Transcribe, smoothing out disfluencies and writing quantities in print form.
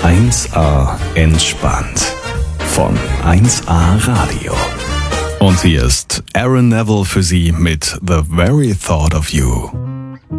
1A entspannt von 1A Radio. Und hier ist Aaron Neville für Sie mit The Very Thought of You.